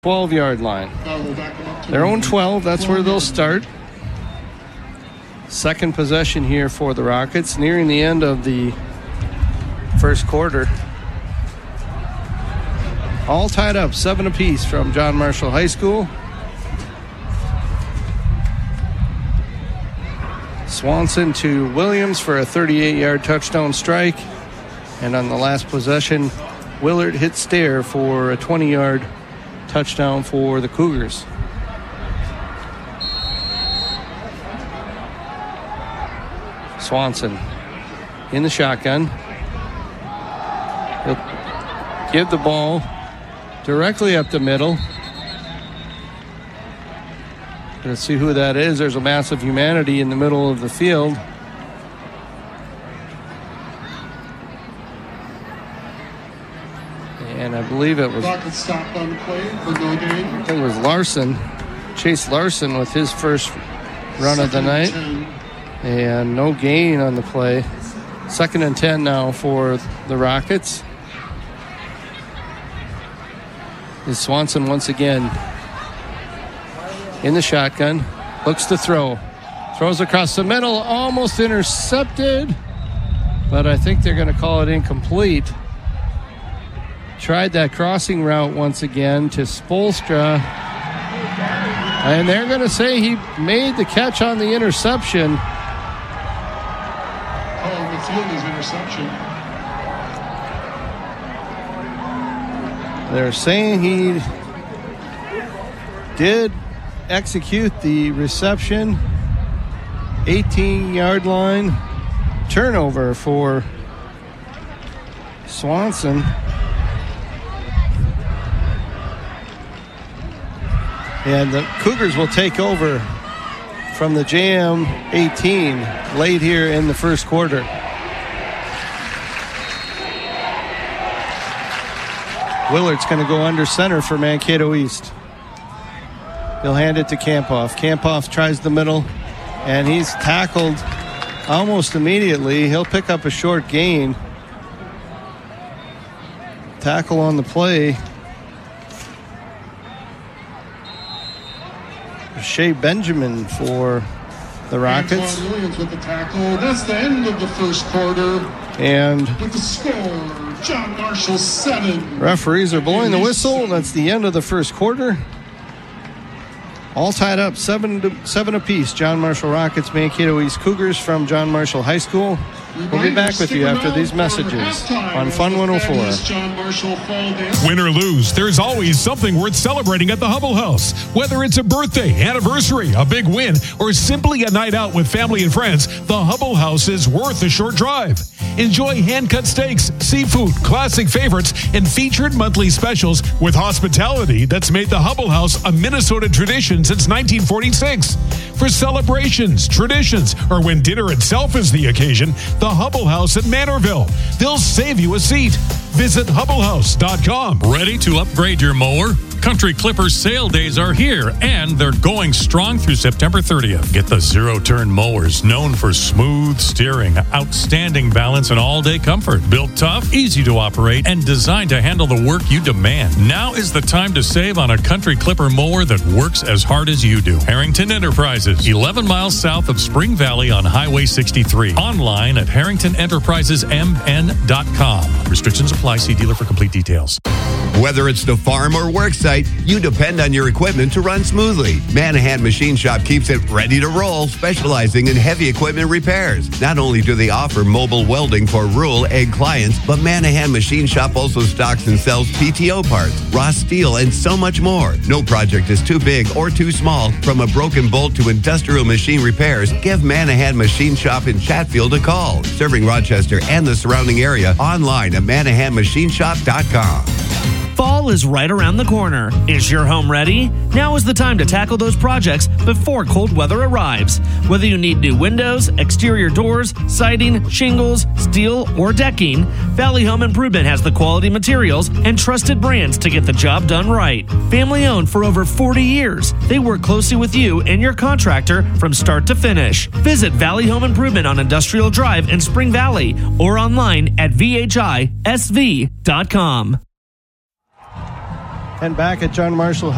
12-yard line. Their own 12, that's where they'll start. Second possession here for the Rockets, nearing the end of the first quarter. All tied up, 7 apiece from John Marshall High School. Swanson to Williams for a 38-yard touchdown strike. And on the last possession, Willard hit Stair for a 20-yard touchdown for the Cougars. Swanson in the shotgun. He'll give the ball directly up the middle. Let's see who that is. There's a mass of humanity in the middle of the field. And I believe it was, stopped on the play for no gain. I think it was Larson, Chase Larson with his first run of the night. And no gain on the play. 2nd and 10 now for the Rockets. Is Swanson once again in the shotgun. Looks to throw. Throws across the middle. Almost intercepted. But I think they're going to call it incomplete. Tried that crossing route once again to Spolstra. And they're going to say he made the catch on the interception. His interception. They're saying he did execute the reception. 18-yard line. Turnover for Swanson. And the Cougars will take over from the JM 18 late here in the first quarter. Willard's going to go under center for Mankato East. He'll hand it to Kampoff. Kampoff tries the middle, and he's tackled almost immediately. He'll pick up a short gain. Tackle on the play. Shea Benjamin for the Rockets. Antoine Williams with the tackle. That's the end of the first quarter. And with the score, John Marshall 7. Referees are blowing the whistle. That's the end of the first quarter. All tied up, 7 apiece. John Marshall Rockets, Mankato East Cougars from John Marshall High School. We'll be back with you after these messages on Fun 104. Win or lose, there's always something worth celebrating at the Hubble House. Whether it's a birthday, anniversary, a big win, or simply a night out with family and friends, the Hubble House is worth a short drive. Enjoy hand-cut steaks, seafood, classic favorites, and featured monthly specials with hospitality that's made the Hubble House a Minnesota tradition since 1946. For celebrations, traditions, or when dinner itself is the occasion, the Hubble House at Manorville. They'll save you a seat. Visit HubbleHouse.com. Ready to upgrade your mower? Country Clipper sale days are here, and they're going strong through September 30th. Get the zero-turn mowers, known for smooth steering, outstanding balance, and all-day comfort. Built tough, easy to operate, and designed to handle the work you demand. Now is the time to save on a Country Clipper mower that works as hard as you do. Harrington Enterprises, 11 miles south of Spring Valley on Highway 63. Online at HarringtonEnterprisesMN.com. Restrictions apply. See dealer for complete details. Whether it's the farm or work site, you depend on your equipment to run smoothly. Manahan Machine Shop keeps it ready to roll, specializing in heavy equipment repairs. Not only do they offer mobile welding for rural ag clients, but Manahan Machine Shop also stocks and sells PTO parts, raw steel, and so much more. No project is too big or too small. From a broken bolt to industrial machine repairs, give Manahan Machine Shop in Chatfield a call. Serving Rochester and the surrounding area, online at ManahanMachineShop.com. Fall is right around the corner. Is your home ready? Now is the time to tackle those projects before cold weather arrives. Whether you need new windows, exterior doors, siding, shingles, steel, or decking, Valley Home Improvement has the quality materials and trusted brands to get the job done right. Family owned for over 40 years, they work closely with you and your contractor from start to finish. Visit Valley Home Improvement on Industrial Drive in Spring Valley or online at VHISV.com. And back at John Marshall